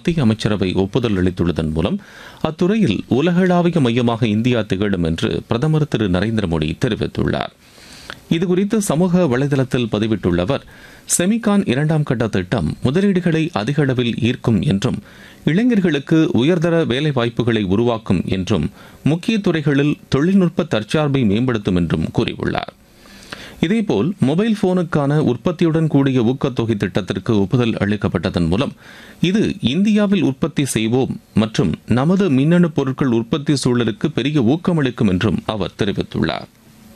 மத்திய அமைச்சரவை ஒப்புதல் அளித்துள்ளதன் மூலம் அத்துறையில் உலகளாவிய மையமாக இந்தியா திகழும் என்று பிரதமர் திரு நரேந்திர மோடி தெரிவித்துள்ளார். இதுகுறித்து சமூக வலைதளத்தில் பதிவிட்டுள்ள அவர், செமிகான் 2ஆம் கட்ட திட்டம் முதலீடுகளை அதிக அளவில் ஈர்க்கும் என்றும் இளைஞர்களுக்கு உயர்தர வேலைவாய்ப்புகளை உருவாக்கும் என்றும் முக்கிய துறைகளில் தொழில்நுட்ப தற்சார்பை மேம்படுத்தும் என்றும் கூறியுள்ளார். இதேபோல் மொபைல் போனுக்கான உற்பத்தியுடன் கூடிய ஊக்கத்தொகை திட்டத்திற்கு ஒப்புதல் அளிக்கப்பட்டதன் மூலம் இது இந்தியாவில் உற்பத்தி செய்வோம் மற்றும் நமது மின்னணு பொருட்கள் உற்பத்தி சூழலுக்கு பெரிய ஊக்கமளிக்கும் என்றும் அவர் தெரிவித்துள்ளார்.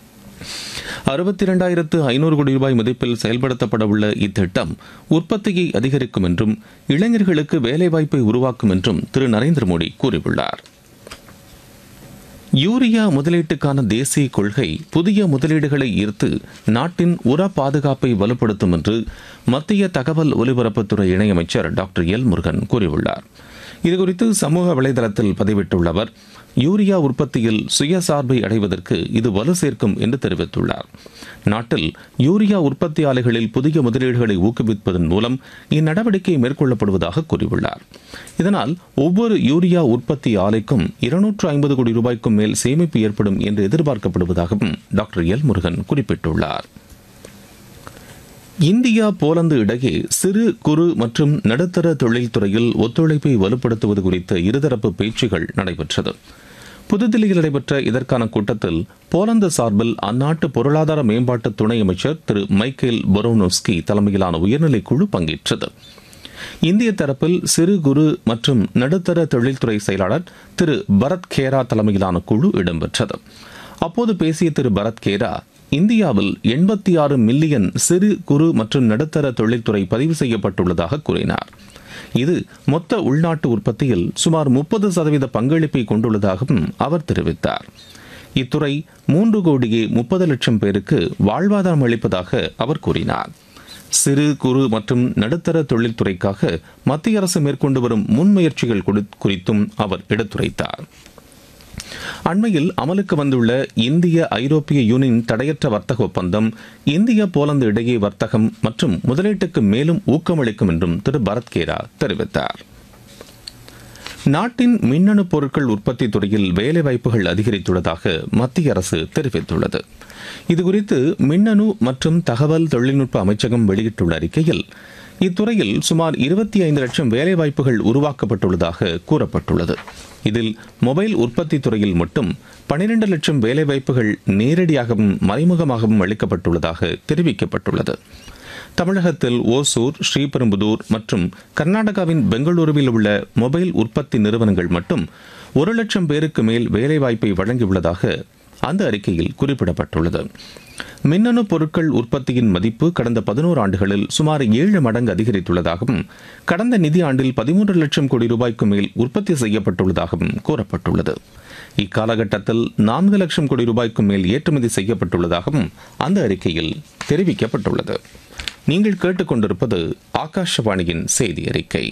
62,500 கோடி ரூபாய் மதிப்பில் செயல்படுத்தப்பட உள்ள இத்திட்டம் உற்பத்தியை அதிகரிக்கும் என்றும் இளைஞர்களுக்கு வேலைவாய்ப்பை உருவாக்கும் என்றும் திரு நரேந்திர மோடி கூறியுள்ளார். யூரியா முதலீட்டுக்கான தேசிய கொள்கை புதிய முதலீடுகளை ஈர்த்து நாட்டின் உர பாதுகாப்பை வலுப்படுத்தும் என்று மத்திய தகவல் ஒலிபரப்புத்துறை இணையமைச்சர் டாக்டர் எல் முருகன் கூறியுள்ளார். இதுகுறித்து சமூக வலைதளத்தில் பதிவிட்டுள்ள அவர், யூரியா உற்பத்தியில் சுயசார்பை அடைவதற்கு இது வலு சேர்க்கும் என்று தெரிவித்துள்ளார். நாட்டில் யூரியா உற்பத்தி ஆலைகளில் புதிய முதலீடுகளை ஊக்குவிப்பதன் மூலம் இந்நடவடிக்கை மேற்கொள்ளப்படுவதாக கூறியுள்ளார். இதனால் ஒவ்வொரு யூரியா உற்பத்தி ஆலைக்கும் 250 கோடி ரூபாய்க்கும் மேல் சேமிப்பு ஏற்படும் என்று எதிர்பார்க்கப்படுவதாகவும் டாக்டர் எல் முருகன் குறிப்பிட்டுள்ளார். இந்தியா போலந்து இடையே சிறு குறு மற்றும் நடுத்தர தொழில்துறையில் ஒத்துழைப்பை வலுப்படுத்துவது குறித்த இருதரப்பு பேச்சுகள் நடைபெற்றது. புதுதில்லியில் நடைபெற்ற இதற்கான கூட்டத்தில் போலந்து சார்பில் அந்நாட்டு பொருளாதார மேம்பாட்டு துணை அமைச்சர் திரு மைக்கேல் பொரோனோஸ்கி தலைமையிலான உயர்நிலை குழு பங்கேற்றது. இந்திய தரப்பில் சிறு குறு மற்றும் நடுத்தர தொழில்துறை செயலாளர் திரு பரத் கேரா தலைமையிலான குழு இடம்பெற்றது. அப்போது பேசிய திரு பரத் கேரா, இந்தியாவில் 86 மில்லியன் சிறு குறு மற்றும் நடுத்தர தொழில்துறை பதிவு செய்யப்பட்டுள்ளதாக கூறினார். இது மொத்த உள்நாட்டு உற்பத்தியில் சுமார் 30% பங்களிப்பை கொண்டுள்ளதாகவும் அவர் தெரிவித்தார். இத்துறை 3 கோடியே 30 லட்சம் பேருக்கு வாழ்வாதாரம் அளிப்பதாக அவர் கூறினார். சிறு குறு மற்றும் நடுத்தர தொழில்துறைக்காக மத்திய அரசு மேற்கொண்டு வரும் முன்முயற்சிகள் குறித்தும் அவர் எடுத்துரைத்தார். அண்மையில் அமலுக்கு வந்துள்ள இந்திய ஐரோப்பிய யூனியன் தடையற்ற வர்த்தக ஒப்பந்தம் இந்தியா போலந்து இடையே வர்த்தகம் மற்றும் முதலீட்டுக்கு மேலும் ஊக்கமளிக்கும் என்றும் திரு பரத் கேரா தெரிவித்தார். நாட்டின் மின்னணு பொருட்கள் உற்பத்தி துறையில் வேலைவாய்ப்புகள் அதிகரித்துள்ளதாக மத்திய அரசு தெரிவித்துள்ளது. இதுகுறித்து மின்னணு மற்றும் தகவல் தொழில்நுட்ப அமைச்சகம் வெளியிட்டுள்ள அறிக்கையில், இத்துறையில் சுமார் 25 லட்சம் வேலைவாய்ப்புகள் உருவாக்கப்பட்டுள்ளதாக கூறப்பட்டுள்ளது. இதில் மொபைல் உற்பத்தி துறையில் மட்டும் 12 லட்சம் வேலைவாய்ப்புகள் நேரடியாகவும் மறைமுகமாகவும் அளிக்கப்பட்டுள்ளதாக தெரிவிக்கப்பட்டுள்ளது. தமிழகத்தில் ஓசூர், ஸ்ரீபெரும்புதூர் மற்றும் கர்நாடகாவின் பெங்களூருவில் உள்ள மொபைல் உற்பத்தி நிறுவனங்கள் மட்டும் 1 லட்சம் பேருக்கு மேல் வேலைவாய்ப்பை வழங்கியுள்ளதாக அந்த அறிக்கையில் குறிப்பிடப்பட்டுள்ளது. மின்னணு பொருட்கள் உற்பத்தியின் மதிப்பு கடந்த 11 ஆண்டுகளில் சுமார் 7 மடங்கு அதிகரித்துள்ளதாகவும் கடந்த நிதி ஆண்டில் 13 லட்சம் கோடி ரூபாய்க்கு மேல் உற்பத்தி செய்யப்பட்டுள்ளதாகவும் கூறப்பட்டுள்ளது. இக்காலகட்டத்தில் 4 லட்சம் கோடி ரூபாய்க்கு மேல் ஏற்றுமதி செய்யப்பட்டுள்ளதாகவும் அந்த அறிக்கையில் தெரிவிக்கப்பட்டுள்ளது. நீங்கள் கேட்டுக்கொண்டிருப்பது ஆகாஷவாணியின் செய்தி அறிக்கை.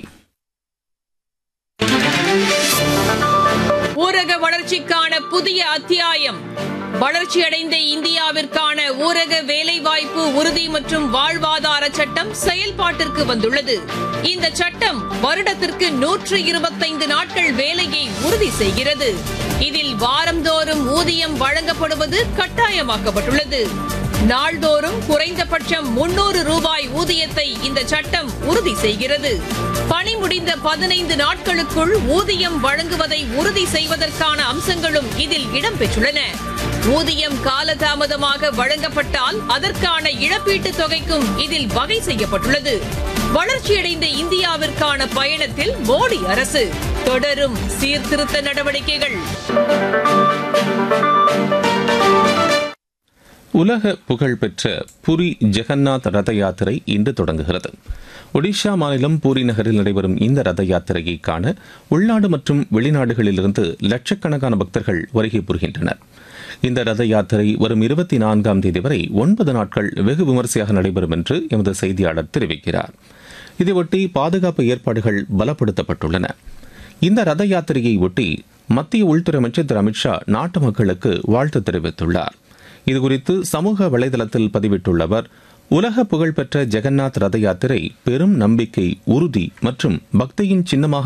ஊரக வளர்ச்சிக்கான புதிய அத்தியாயம். வளர்ச்சியடைந்த இந்தியாவிற்கான ஊரக வேலைவாய்ப்பு உறுதி மற்றும் வாழ்வாதார சட்டம் செயல்பாட்டிற்கு வந்துள்ளது. இந்த சட்டம் வருடத்திற்கு 125 நாட்கள் வேலையை உறுதி செய்கிறது. இதில் வாரந்தோறும் ஊதியம் வழங்கப்படுவது கட்டாயமாக்கப்பட்டுள்ளது. நாள்தோறும் குறைந்தபட்சம் 300 ரூபாய் ஊதியத்தை இந்த சட்டம் உறுதி செய்கிறது. பணி முடிந்த 15 நாட்களுக்குள் ஊதியம் வழங்குவதை உறுதி செய்வதற்கான அம்சங்களும் இதில் இடம்பெற்றுள்ளன. ஊதியம் காலதாமதமாக வழங்கப்பட்டால் அதற்கான இழப்பீட்டுத் தொகைக்கும் இதில் வகை செய்யப்பட்டுள்ளது. வளர்ச்சியடைந்த இந்தியாவிற்கான பயணத்தில் மோடி அரசு தொடரும் சீர்திருத்த நடவடிக்கைகள். உலக புகழ்பெற்ற புரி ஜெகநாத் ரத யாத்திரை இன்று தொடங்குகிறது. ஒடிஷா மாநிலம் பூரி நகரில் நடைபெறும் இந்த ரத யாத்திரையை காண உள்நாடு மற்றும் வெளிநாடுகளிலிருந்து லட்சக்கணக்கான பக்தர்கள் வருகை புரிகின்றனர். இந்த ரத யாத்திரை வரும் 24ஆம் தேதி வரை 9 நாட்கள் வெகு விமரிசையாக நடைபெறும் என்று எமது செய்தியாளர் தெரிவிக்கிறார். இதையொட்டி பாதுகாப்பு ஏற்பாடுகள் பலப்படுத்தப்பட்டுள்ளன. இந்த ரத யாத்திரையை ஒட்டி மத்திய உள்துறை அமைச்சர் திரு அமித்ஷா நாட்டு மக்களுக்கு வாழ்த்து தெரிவித்துள்ளார். இதுகுறித்து சமூக வலைதளத்தில் பதிவிட்டுள்ள அவர், உலக புகழ்பெற்ற ஜெகநாத் ரத யாத்திரை பெரும் நம்பிக்கை, உறுதி மற்றும் பக்தியின் சின்னமாக